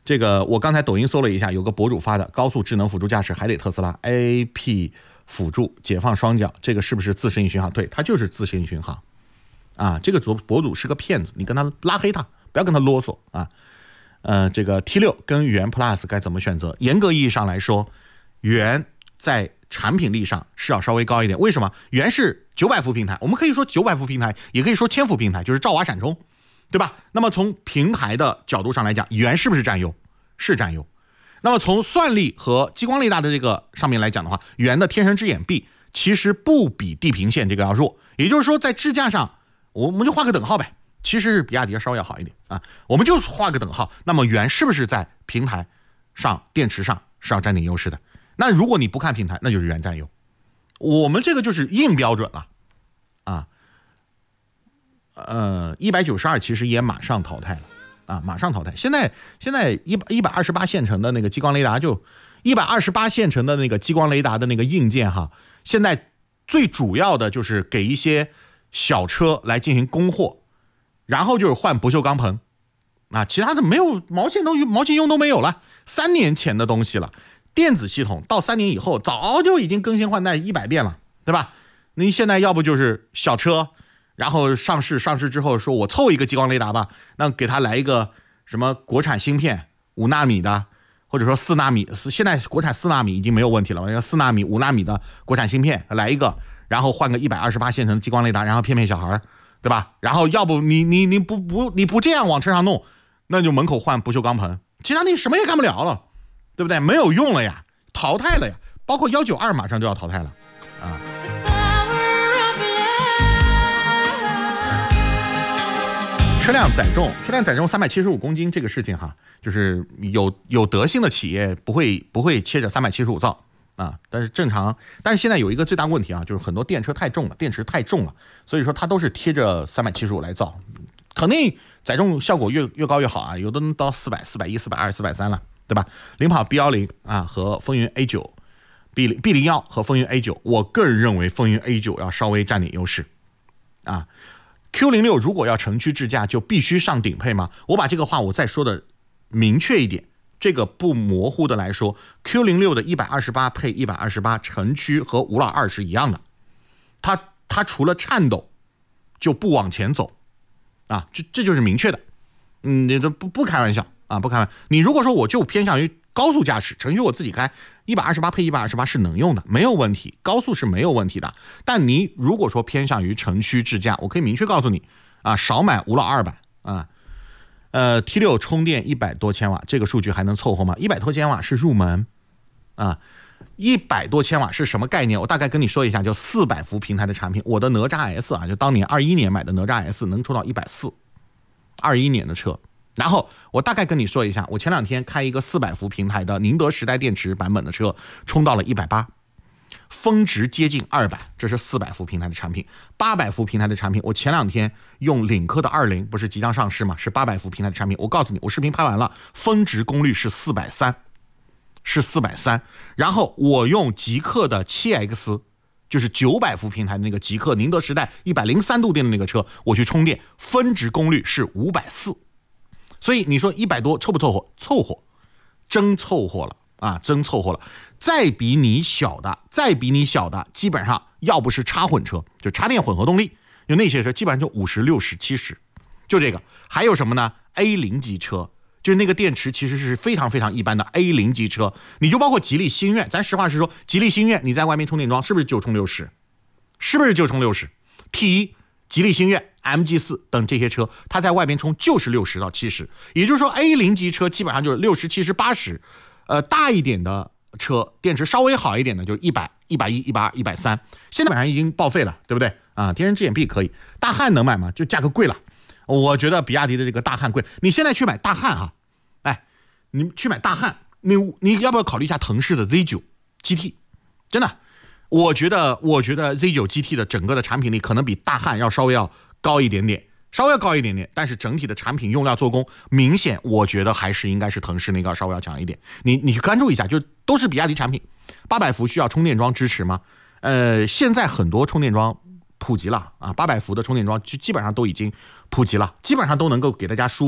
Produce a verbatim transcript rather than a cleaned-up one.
这个我刚才抖音搜了一下，有个博主发的高速智能辅助驾驶还得特斯拉 A P 辅助解放双脚，这个是不是自适应巡航？对，它就是自适应巡航啊。这个主博主是个骗子，你跟他拉黑他，不要跟他啰嗦啊。呃，这个 T 六 跟元 Plus 该怎么选择？严格意义上来说，元在产品力上是要稍微高一点。为什么？元是九百伏平台，我们可以说九百伏平台，也可以说千伏平台，就是兆瓦闪充，对吧？那么从平台的角度上来讲，元是不是占优？是占优。那么从算力和激光雷达的这个上面来讲的话，元的天神之眼 B 其实不比地平线这个要弱。也就是说，在支架上，我们就画个等号呗。其实是比亚迪稍微要好一点啊，我们就画个等号。那么元是不是在平台上、电池上是要占点优势的？那如果你不看平台，那就是元占优。我们这个就是硬标准了啊。呃，一百九十二其实也马上淘汰了啊，马上淘汰。现在现在一一百二十八线程的那个激光雷达就一百二十八线程的那个激光雷达的那个硬件哈，现在最主要的就是给一些小车来进行供货。然后就是换不锈钢棚，啊，其他的没有毛线都毛线用都没有了，三年前的东西了。电子系统到三年以后早就已经更新换代一百遍了，对吧？你现在要不就是小车，然后上市上市之后说我凑一个激光雷达吧，那给他来一个什么国产芯片五纳米的，或者说四纳米，现在国产四纳米已经没有问题了，那个四纳米五纳米的国产芯片来一个，然后换个一百二十八线程激光雷达，然后骗骗小孩。对吧？然后要不你你你不不你不这样往车上弄，那就门口换不锈钢棚，其他你什么也干不了了，对不对？没有用了呀，淘汰了呀，包括一九二马上就要淘汰了啊。车辆载重，车辆载重三百七十五公斤这个事情哈，就是有有德性的企业不会不会切着三百七十五造。啊，但是正常，但是现在有一个最大问题啊，就是很多电车太重了，电池太重了，所以说它都是贴着三百七十五来造，肯定载重效果越越高越好啊，有的能到四百、四百一、四百二、四百三了，对吧？领跑 B 一零 啊和风云 A 九 B B 零一和风云 A 九，我个人认为风云 A 九要稍微占点优势啊。Q 零六 如果要城区智驾，就必须上顶配吗？我把这个话我再说的明确一点。这个不模糊的来说 ，Q 零六 的一百二十八配一百二十八城区和五老二是一样的，它它除了颤抖就不往前走啊，这这就是明确的，嗯，你都不不开玩笑啊，不开玩笑。你如果说我就偏向于高速驾驶，城区我自己开，一百二十八配一百二十八是能用的，没有问题，高速是没有问题的。但你如果说偏向于城区智驾，我可以明确告诉你啊，少买五老二版啊。呃 ，T 六 充电一百多千瓦，这个数据还能凑合吗？一百多千瓦是入门啊，一百多千瓦是什么概念？我大概跟你说一下，就四百伏平台的产品，我的哪吒 S 啊，就当年二一年买的哪吒 S 能充到一百四十，二一年的车。然后我大概跟你说一下，我前两天开一个四百伏平台的宁德时代电池版本的车，充到了一百八十。峰值接近二百，这是四百伏平台的产品。八百伏平台的产品，我前两天用领克的二零不是即将上市吗？是八百伏平台的产品。我告诉你，我视频拍完了，峰值功率是四百三十，是四百三十。然后我用极氪的 七 X， 就是九百伏平台的那个极氪宁德时代一百零三度电的那个车，我去充电，峰值功率是五百四十。所以你说一百多凑不凑合？凑合，真凑合了。啊，真凑合了。再比你小的，再比你小的，基本上要不是插混车，就插电混合动力，就那些车基本上就五十、六十、七十，就这个。还有什么呢 ？A 零级车，就是那个电池其实是非常非常一般的 A 零级车。你就包括吉利星越，咱实话实说，吉利星越你在外面充电桩是不是就充六十？是不是就充六十 ？T 一、吉利星越、M G 四 等这些车，它在外边充就是六十到七十，也就是说 A 零级车基本上就是六十、七十、八十。呃，大一点的车，电池稍微好一点的，就一百、一百一、一百二、一百三，现在本上已经报废了，对不对啊？天神之眼 B 可以，大汉能买吗？就价格贵了，我觉得比亚迪的这个大汉贵。你现在去买大汉啊，哎，你去买大汉，你你要不要考虑一下腾势的 Z 九 G T？ 真的，我觉得我觉得 Z 九 G T 的整个的产品力可能比大汉要稍微要高一点点。稍微高一点点，但是整体的产品用料做工明显，我觉得还是应该是腾势那个稍微要强一点。你你去关注一下，就都是比亚迪产品。八百伏需要充电桩支持吗？呃，现在很多充电桩普及了啊，八百伏的充电桩就基本上都已经普及了，基本上都能够给大家输。